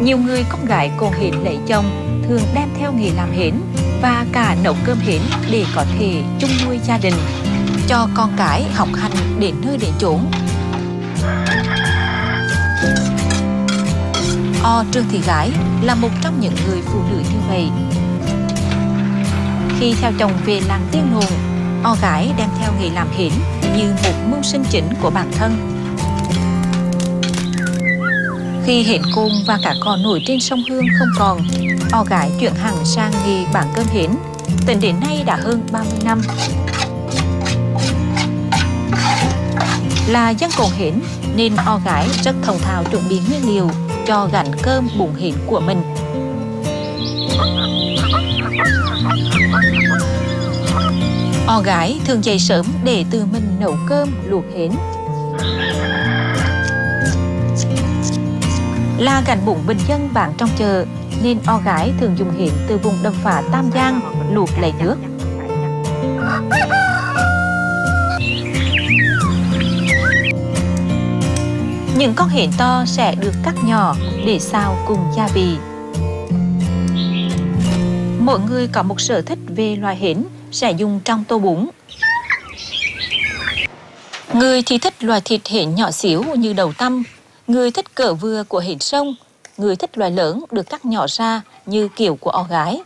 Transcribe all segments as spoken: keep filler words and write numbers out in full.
Nhiều người con gái cồn hến lấy chồng thường đem theo nghề làm hến và cả nấu cơm hến để có thể chung nuôi gia đình, cho con cái học hành đến nơi đến chốn. O Trương Thị Gái là một trong những người phụ nữ như vậy. Khi theo chồng về làng Tiên Nùng, O Gái đem theo nghề làm hến như một mưu sinh chính của bản thân. Khi hến cồn và cả cò nổi trên sông Hương không còn, O Gái chuyển hẳn sang nghề bán cơm hến. Tính đến nay đã hơn ba mươi năm. Là dân cồn hến nên O Gái rất thông thạo chuẩn bị nguyên liệu cho gánh cơm bún hến của mình. O Gái thường dậy sớm để tự mình nấu cơm luộc hến. Là gánh bún bình dân bán trong chợ nên O Gái thường dùng hến từ vùng đầm phá Tam Giang luộc lấy nước. Những con hến to sẽ được cắt nhỏ để xào cùng gia vị. Mỗi người có một sở thích về loài hến sẽ dùng trong tô bún. Người thì thích loài thịt hến nhỏ xíu như đầu tăm, người thích cỡ vừa của hến sông, người thích loài lớn được cắt nhỏ ra như kiểu của O Gái.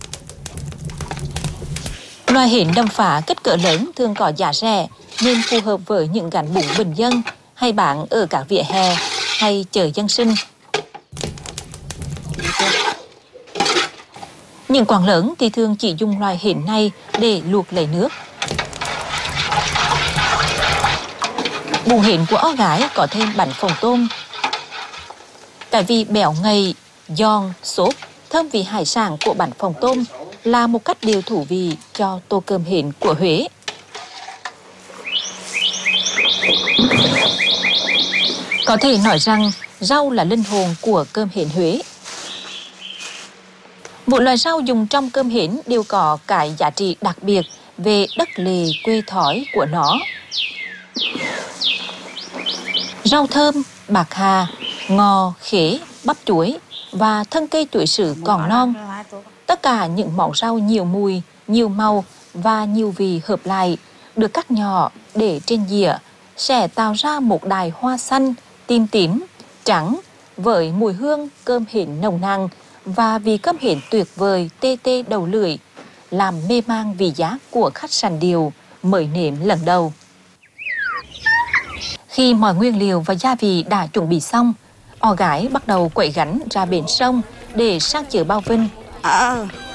Loài hến đầm phá kích cỡ lớn thường có giá rẻ nên phù hợp với những gánh bún bình dân hay bán ở các vỉa hè hay chợ dân sinh. Những quán lớn thì thường chỉ dùng loài hến này để luộc lấy nước. Bún hến của O Gái có thêm bánh phồng tôm. Cái vị béo ngậy, giòn, xốp, thơm vị hải sản của bánh phồng tôm là một cách điều thú vị cho tô cơm hến của Huế. Có thể nói rằng rau là linh hồn của cơm hến Huế. Mỗi loại rau dùng trong cơm hến đều có cái giá trị đặc biệt về đất lề quê thói của nó. Rau thơm, bạc hà, ngò, khế, bắp chuối và thân cây chuối sứ còn non. Tất cả những món rau nhiều mùi, nhiều màu và nhiều vị hợp lại được cắt nhỏ để trên dĩa sẽ tạo ra một đài hoa xanh, tím tím, trắng với mùi hương cơm hến nồng nàn và vị cơm hến tuyệt vời tê tê đầu lưỡi, làm mê man vị giác của khách sành điệu mới nếm lần đầu. Khi mọi nguyên liệu và gia vị đã chuẩn bị xong, O Gái bắt đầu quậy gánh ra bến sông để sang chợ Bao Vinh.